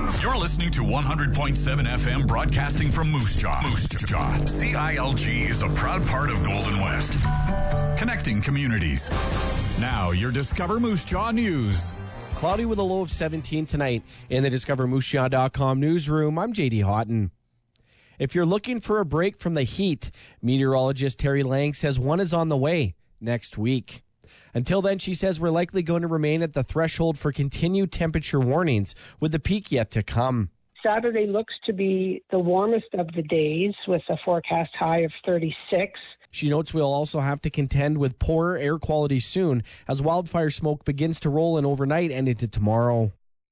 You're listening to 100.7 FM broadcasting from Moose Jaw. Moose Jaw. CILG is a proud part of Golden West. Connecting communities. Now, your Discover Moose Jaw news. Cloudy with a low of 17 tonight in the DiscoverMooseJaw.com newsroom. I'm JD Houghton. If you're looking for a break from the heat, meteorologist Terry Lang says one is on the way next week. Until then, she says we're likely going to remain at the threshold for continued temperature warnings, with the peak yet to come. Saturday looks to be the warmest of the days, with a forecast high of 36. She notes we'll also have to contend with poorer air quality soon as wildfire smoke begins to roll in overnight and into tomorrow.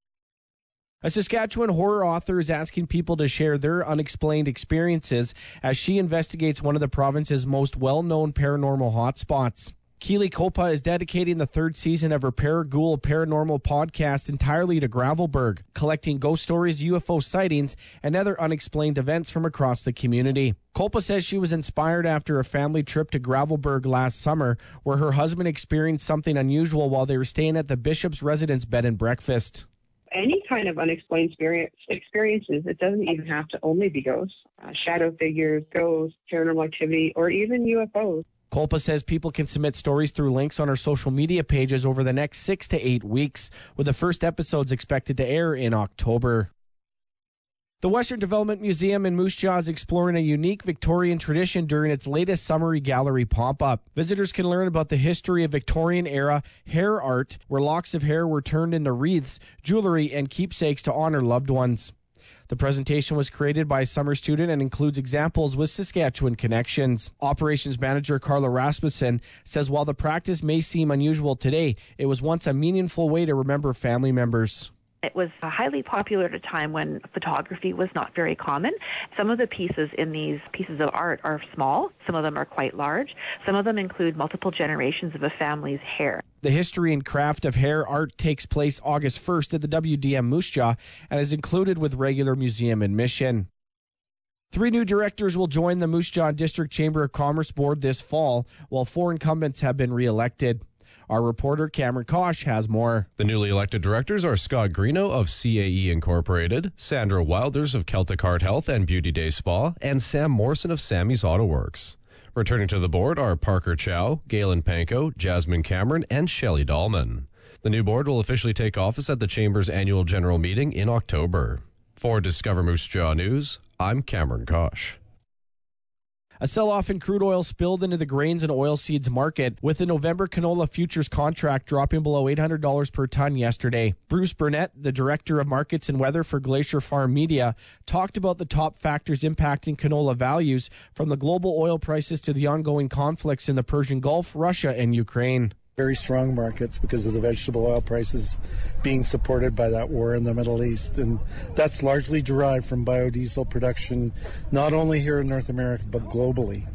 A Saskatchewan horror author is asking people to share their unexplained experiences as she investigates one of the province's most well-known paranormal hotspots. Keely Copa is dedicating the third season of her Paraghoul Paranormal podcast entirely to Gravelbourg, collecting ghost stories, UFO sightings, and other unexplained events from across the community. Copa says she was inspired after a family trip to Gravelbourg last summer, where her husband experienced something unusual while they were staying at the Bishop's Residence Bed and Breakfast. Any kind of unexplained experiences, it doesn't even have to only be ghosts, shadow figures, ghosts, paranormal activity, or even UFOs. Colpa says people can submit stories through links on our social media pages over the next 6 to 8 weeks, with the first episodes expected to air in October. The Western Development Museum in Moose Jaw is exploring a unique Victorian tradition during its latest Summery Gallery pop-up. Visitors can learn about the history of Victorian-era hair art, where locks of hair were turned into wreaths, jewelry, and keepsakes to honor loved ones. The presentation was created by a summer student and includes examples with Saskatchewan connections. Operations manager Carla Rasmussen says while the practice may seem unusual today, it was once a meaningful way to remember family members. It was highly popular at a time when photography was not very common. Some of the pieces in these pieces of art are small. Some of them are quite large. Some of them include multiple generations of a family's hair. The history and craft of hair art takes place August 1st at the WDM Moose Jaw and is included with regular museum admission. 3 new directors will join the Moose Jaw District Chamber of Commerce Board this fall, while 4 incumbents have been re-elected. Our reporter, Cameron Kosh, has more. The newly elected directors are Scott Greeno of CAE Incorporated, Sandra Wilders of Celtic Heart Health and Beauty Day Spa, and Sam Morrison of Sammy's Auto Works. Returning to the board are Parker Chow, Galen Panko, Jasmine Cameron, and Shelley Dahlman. The new board will officially take office at the Chamber's annual general meeting in October. For Discover Moose Jaw News, I'm Cameron Kosh. A sell-off in crude oil spilled into the grains and oilseeds market, with the November canola futures contract dropping below $800 per ton yesterday. Bruce Burnett, the director of markets and weather for Glacier Farm Media, talked about the top factors impacting canola values, from the global oil prices to the ongoing conflicts in the Persian Gulf, Russia, and Ukraine. Very strong markets because of the vegetable oil prices being supported by that war in the Middle East. And that's largely derived from biodiesel production, not only here in North America, but globally.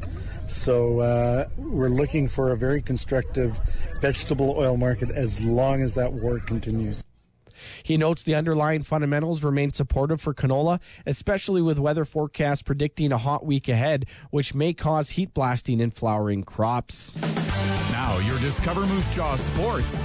So we're looking for a very constructive vegetable oil market as long as that war continues. He notes the underlying fundamentals remain supportive for canola, especially with weather forecasts predicting a hot week ahead, which may cause heat blasting in flowering crops. Now, your Discover Moose Jaw Sports.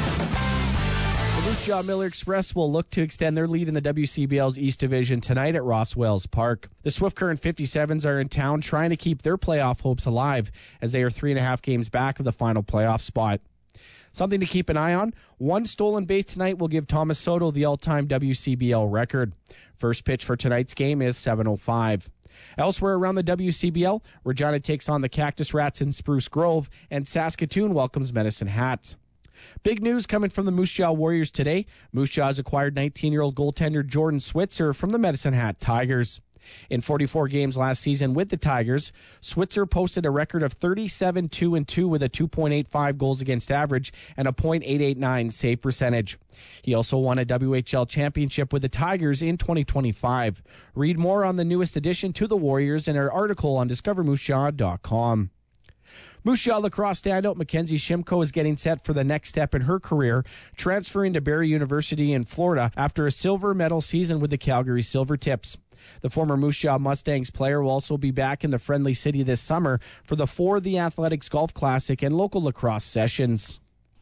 The Moose Jaw Miller Express will look to extend their lead in the WCBL's East Division tonight at Ross Wells Park. The Swift Current 57s are in town trying to keep their playoff hopes alive, as they are 3.5 games back of the final playoff spot. Something to keep an eye on: 1 stolen base tonight will give Thomas Soto the all-time WCBL record. First pitch for tonight's game is 7:05. Elsewhere around the WCBL, Regina takes on the Cactus Rats in Spruce Grove, and Saskatoon welcomes Medicine Hat. Big news coming from the Moose Jaw Warriors today. Moose Jaw has acquired 19-year-old goaltender Jordan Switzer from the Medicine Hat Tigers. In 44 games last season with the Tigers, Switzer posted a record of 37-2-2 with a 2.85 goals against average and a .889 save percentage. He also won a WHL championship with the Tigers in 2025. Read more on the newest addition to the Warriors in our article on DiscoverMooseJaw.com. Moose Jaw lacrosse standout Mackenzie Shimko is getting set for the next step in her career, transferring to Barry University in Florida after a silver medal season with the Calgary Silvertips. The former Moose Jaw Mustangs player will also be back in the Friendly City this summer for the For the Athletics Golf Classic and local lacrosse sessions.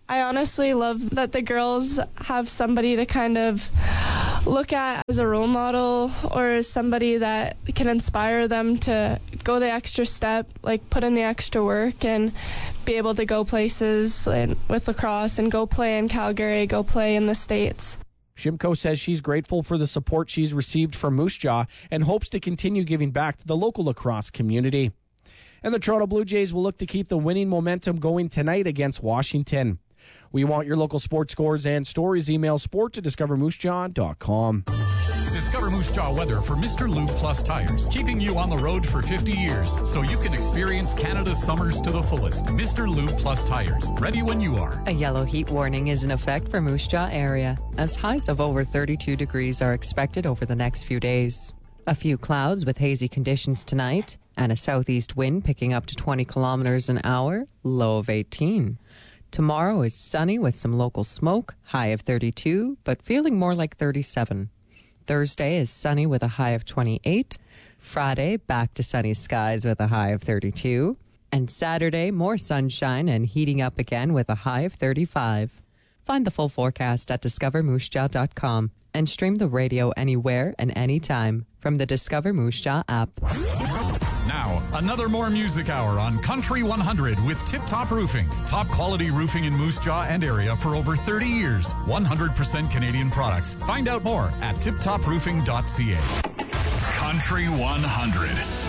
I honestly love that the girls have somebody to kind of look at as a role model or somebody that can inspire them to go the extra step, like put in the extra work and be able to go places with lacrosse and go play in Calgary, go play in the States. Shimko says she's grateful for the support she's received from Moose Jaw and hopes to continue giving back to the local lacrosse community. And the Toronto Blue Jays will look to keep the winning momentum going tonight against Washington. We want your local sports scores and stories. Email sport@discovermoosejaw.com. Discover Moose Jaw weather for Mr. Lube Plus tires, keeping you on the road for 50 years so you can experience Canada's summers to the fullest. Mr. Lube Plus tires, ready when you are. A yellow heat warning is in effect for Moose Jaw area, as highs of over 32 degrees are expected over the next few days. A few clouds with hazy conditions tonight, and a southeast wind picking up to 20 kilometers an hour, low of 18. Tomorrow is sunny with some local smoke, high of 32, but feeling more like 37. Thursday is sunny with a high of 28. Friday, back to sunny skies with a high of 32. And Saturday, more sunshine and heating up again with a high of 35. Find the full forecast at discovermoosejaw.com and stream the radio anywhere and anytime from the Discover Moose Jaw app. Now, another more music hour on Country 100 with Tip Top Roofing. Top quality roofing in Moose Jaw and area for over 30 years. 100% Canadian products. Find out more at tiptoproofing.ca. Country 100.